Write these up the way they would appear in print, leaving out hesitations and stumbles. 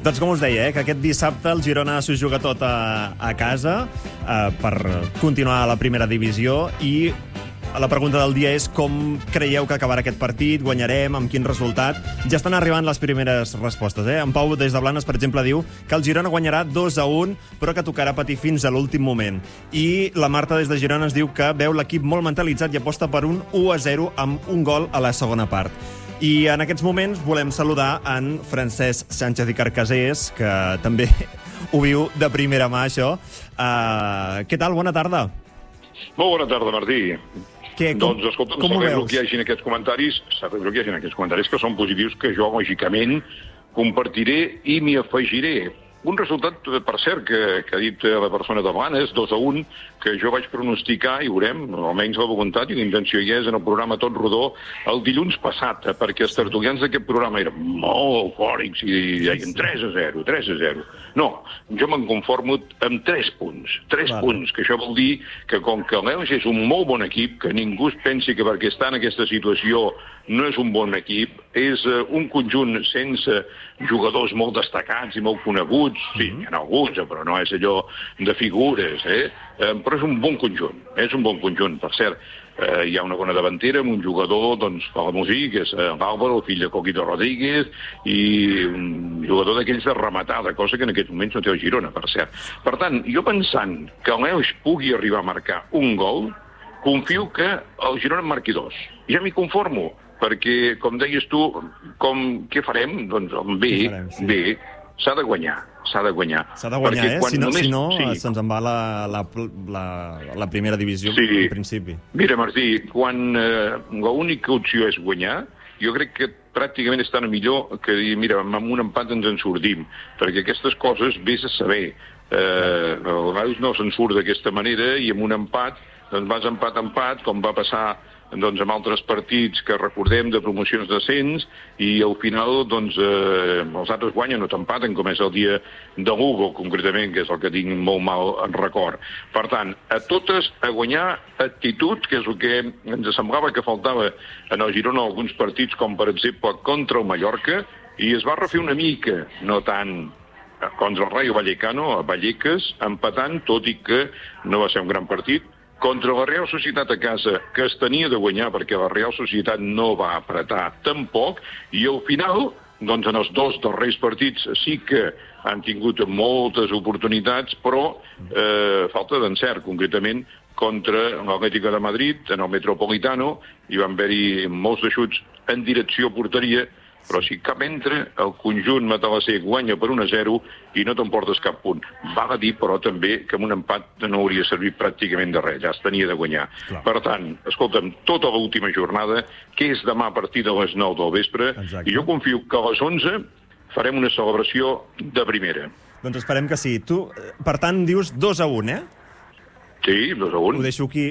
Doncs com us deia, que aquest dissabte el Girona s'ho juga tot a casa per continuar a la primera divisió i la pregunta del dia és com creieu que acabarà aquest partit, guanyarem, amb quin resultat? Ja estan arribant les primeres respostes. En Pau, des de Blanes, per exemple, diu que el Girona guanyarà 2-1, però que tocarà patir fins a l'últim moment. I la Marta, des de Girona, ens diu que veu l'equip molt mentalitzat i aposta per un 1-0 amb un gol a la segona part. I en aquests moments volem saludar en Francesc Sánchez i Carcasés, que també ho viu de primera mà, això. Què tal? Bona tarda. Molt bona tarda, Martí. Doncs, escolta, celebro que hi hagin aquests comentaris que són positius, que jo, lògicament, compartiré i m'hi afegiré. Un resultat, per cert, que ha dit la persona de Blanes, 2-1, que jo vaig pronosticar, i veurem, almenys la voluntat i la intenció hi és en el programa Tot Rodó, el dilluns passat, perquè els tertulians d'aquest programa eren molt eufòrics i deien 3-0, 3-0. No, jo me'n conformo amb 3 punts. 3 punts, que això vol dir que com que l'Elx és un molt bon equip, que ningú es pensi que perquè està en aquesta situació no és un bon equip, és un conjunt sense jugadors molt destacats i molt coneguts, sí, hi ha alguns, però no és allò de figures, però és un bon conjunt, per cert. Hi ha una bona davantera amb un jugador, doncs, famosí, que és l'Àlvaro, el fill de Coquito Rodríguez, i un jugador d'aquells de rematada, cosa que en aquests moments no té el Girona, per cert. Per tant, jo pensant que l'Elx pugui arribar a marcar un gol, confio que el Girona en marqui 2. Ja m'hi conformo, perquè, com deies tu, què farem? Doncs bé, s'ha de guanyar. S'ha de guanyar, Si no, se'ns en va la primera divisió, en principi. Mira, Martí, quan l'única opció és guanyar, jo crec que pràcticament és tan millor que dir, mira, amb un empat ens en sortim, perquè aquestes coses vés a saber. A vegades no se'n surt d'aquesta manera i amb un empat, doncs vas empat, com va passar doncs, amb altres partits que recordem de promocions d'ascens i al final doncs, els altres guanyen o t'empaten, com és el dia de Lugo, concretament, que és el que tinc molt mal en record. Per tant, a totes a guanyar actitud, que és el que ens semblava que faltava en el Girona alguns partits, com per exemple contra el Mallorca, i es va refer una mica, no tant contra el Rayo Vallecano, a Vallecas, empatant, tot i que no va ser un gran partit, contra la Real Societat a casa, que es tenia de guanyar perquè la Real Societat no va apretar tampoc, i al final, doncs en els 2 darrers partits sí que han tingut moltes oportunitats, però falta d'encert, concretament contra l'Atlético de Madrid, en el Metropolitano, hi van haver-hi molts de xuts en direcció porteria, però si cap entra, el conjunt matalasser guanya per 1-0 i no t'emportes cap punt. Val a dir, però, també que amb un empat no hauria servit pràcticament de res, ja es tenia de guanyar. Clar. Per tant, escolta'm, tota l'última jornada, que és demà a partir de les 9 del vespre, i jo confio que a les 11 farem una celebració de primera. Doncs esperem que sí. Tu, per tant, dius 2-1, Sí, 2-1. Ho deixo aquí.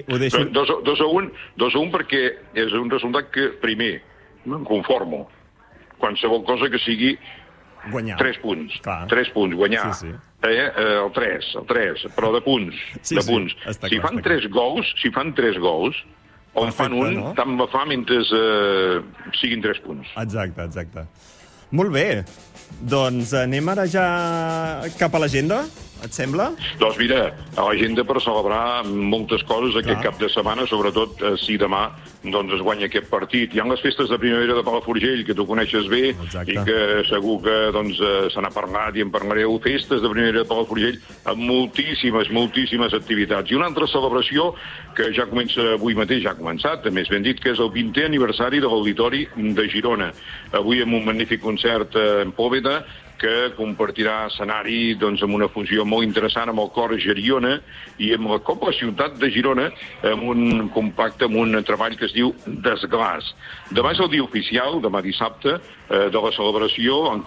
2-1 perquè és un resultat que, primer, me'n conformo. Qualsevol cosa que sigui guanyar. 3 punts. Clar. 3 punts, guanyar. Sí. El 3, però de punts. Sí, de punts. Si fan 3 gols, o en fan un, no? Tant me fa mentre siguin 3 punts. Exacte. Molt bé. Doncs anem ara ja cap a l'agenda, et sembla? Doncs mira, a l'agenda per celebrar moltes coses aquest cap de setmana, sobretot si demà doncs es guanya aquest partit. Hi ha les festes de primavera de Palafrugell, que tu coneixes bé, i que segur que doncs, se n'ha parlat i en parlareu. Festes de primavera de Palafrugell amb moltíssimes activitats. I una altra celebració que ja comença avui mateix, ja ha començat, més ben dit, que és el 20è aniversari de l'Auditori de Girona. Avui amb un magnífic concert en Pòveda, que compartirà escenari doncs, amb una fusió molt interessant amb el cor Geriona i amb la Cobla Ciutat de Girona, amb un compacte, amb un treball que es diu Desglàs. Demà és el dia oficial, demà dissabte, de la celebració, en